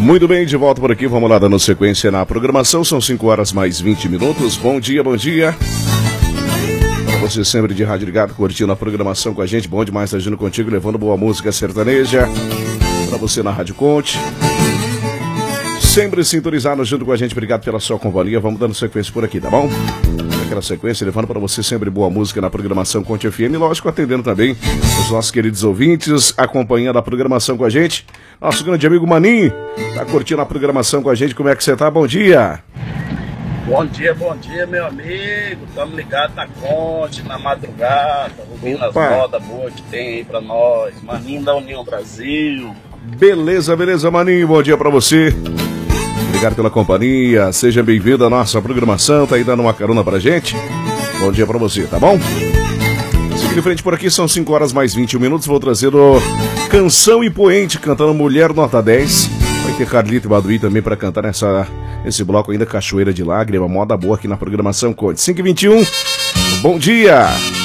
Muito bem, de volta por aqui, vamos lá dando sequência na programação, são 5 horas mais 20 minutos, bom dia. Para você sempre de rádio ligado, curtindo a programação com a gente, bom demais estar agindo contigo, levando boa música sertaneja, para você na Rádio Conte. Sempre sintonizado junto com a gente, obrigado pela sua companhia, vamos dando sequência por aqui, tá bom? Aquela sequência, levando para você sempre boa música na programação Conte FM, lógico, atendendo também os nossos queridos ouvintes, acompanhando a programação com a gente. Nosso grande amigo Maninho, tá curtindo a programação com a gente, como é que você tá? Bom dia! Bom dia, meu amigo, estamos ligados na Conte, na madrugada, ouvindo as modas boas que tem aí pra nós, Maninho da União Brasil. Beleza, Maninho, bom dia pra você. Obrigado pela companhia, seja bem-vindo à nossa programação, tá aí dando uma carona pra gente. Bom dia pra você, tá bom? Seguindo em frente por aqui, são 5 horas mais 21 minutos, vou trazer o Canção e Poente, cantando Mulher Nota 10. Vai ter Carlito e Baduí também pra cantar nesse bloco ainda, Cachoeira de Lágrima, moda boa aqui na programação Conte. 5h21, bom dia!